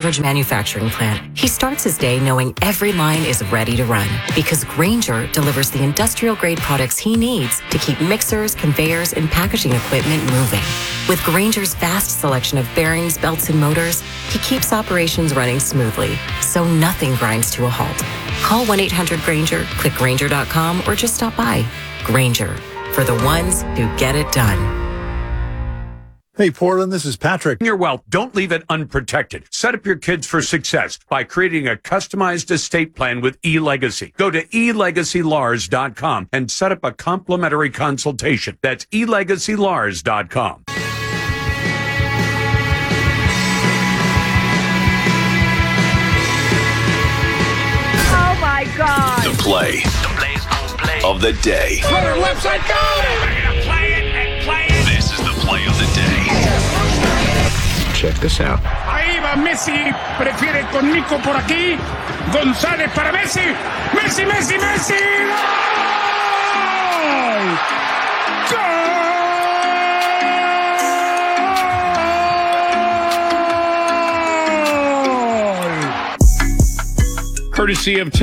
beverage manufacturing plant, he starts his day knowing every line is ready to run because Grainger delivers the industrial-grade products he needs to keep mixers, conveyors, and packaging equipment moving. With Grainger's vast selection of bearings, belts, and motors, he keeps operations running smoothly, so nothing grinds to a halt. Call 1-800-GRAINGER, click Grainger.com, or just stop by. Grainger, for the ones who get it done. Hey, Portland, this is Patrick. Your wealth, don't leave it unprotected. Set up your kids for success by creating a customized estate plan with eLegacy. Go to elegacylars.com and set up a complimentary consultation. That's elegacylars.com. Oh, my God. The play of the day. Runner left side, go! Play it and play it. This is the play of the day. Check this out. Ahí va Messi, prefiere con Nico por aquí. González para Messi. Messi, Messi, Messi. Goal! Courtesy of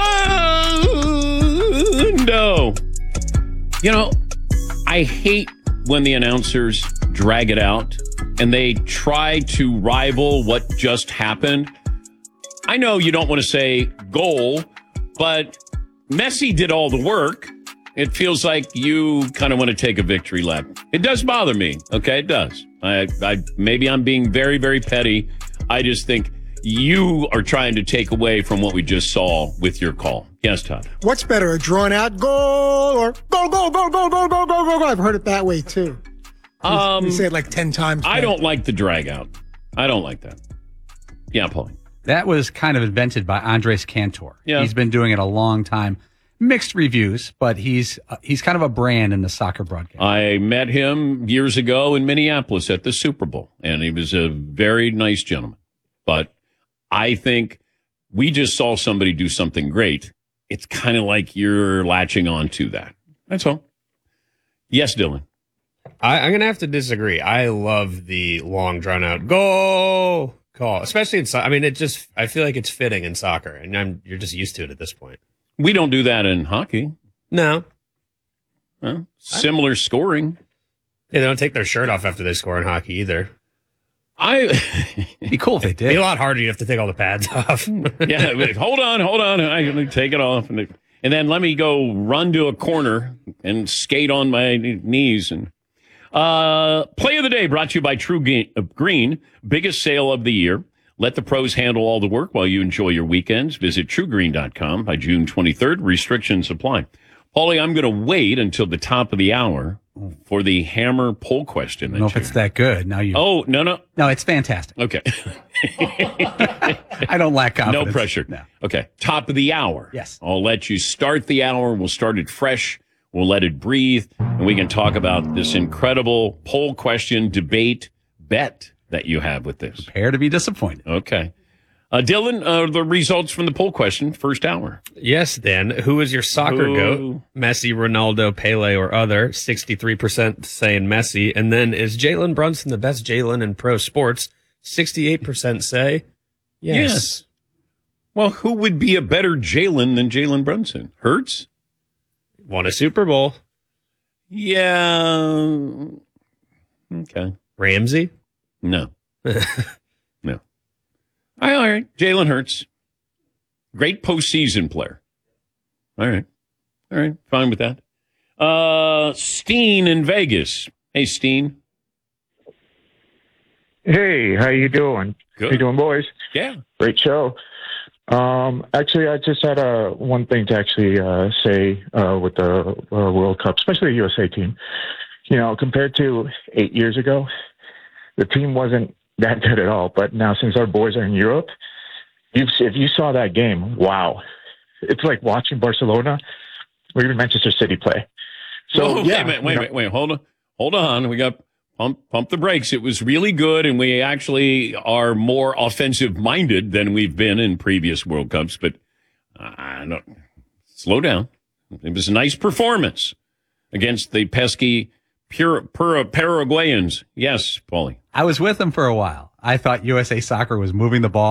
Telemundo. You know, I hate when the announcers drag it out and they try to rival what just happened. I know you don't want to say goal, but Messi did all the work. It feels like you kind of want to take a victory lap. It does bother me. Okay, it does. I maybe I'm being very, very petty. I just think you are trying to take away from what we just saw with your call. Yes, Todd. What's better, a drawn-out goal or goal, goal, goal, goal, goal, goal, goal, goal? I've heard it that way, too. You say it like 10 times. I don't like the drag out. I don't like that. Yeah, Paulie. That was kind of invented by Andres Cantor. Yeah. He's been doing it a long time. Mixed reviews, but he's kind of a brand in the soccer broadcast. I met him years ago in Minneapolis at the Super Bowl, and he was a very nice gentleman. But I think we just saw somebody do something great. It's kind of like you're latching on to that. That's all. Yes, Dylan. I'm going to have to disagree. I love the long, drawn-out go call, especially in soccer. I mean, I feel like it's fitting in soccer, and you're just used to it at this point. We don't do that in hockey. No. Well, similar scoring. Yeah, they don't take their shirt off after they score in hockey either. It'd be cool if they did. It'd be a lot harder. You have to take all the pads off. Yeah, hold on. I can take it off. And then let me go run to a corner and skate on my knees. And play of the day brought to you by True Green, biggest sale of the year. Let the pros handle all the work while you enjoy your weekends. Visit TrueGreen.com by June 23rd. Restrictions apply. Paulie, I'm going to wait until the top of the hour for the hammer poll question. I don't know if it's that good. Now you. Oh, no. No, it's fantastic. Okay. I don't lack confidence. No pressure. No. Okay. Top of the hour. Yes. I'll let you start the hour. We'll start it fresh. We'll let it breathe. And we can talk about this incredible poll question, debate, bet that you have with this. Prepare to be disappointed. Okay. Dylan, the results from the poll question, first hour. Yes, Dan. Who is your soccer goat? Messi, Ronaldo, Pele, or other? 63% saying Messi. And then is Jalen Brunson the best Jalen in pro sports? 68% say yes. Well, who would be a better Jalen than Jalen Brunson? Hurts? Won a Super Bowl. Yeah. Okay. Ramsey? No. No. All right. Jalen Hurts. Great postseason player. All right. Fine with that. Steen in Vegas. Hey, Steen. Hey, how you doing? Good. How you doing, boys? Yeah. Great show. Actually, I just had one thing to actually say with the World Cup, especially the USA team. You know, compared to 8 years ago, the team wasn't that good at all. But now, since our boys are in Europe, if you saw that game, wow. It's like watching Barcelona or even Manchester City play. So, wait a minute. Hold on. We got pump the brakes. It was really good, and we actually are more offensive-minded than we've been in previous World Cups. But slow down. It was a nice performance against the pesky Paraguayans. Yes, Paulie. I was with them for a while. I thought USA Soccer was moving the ball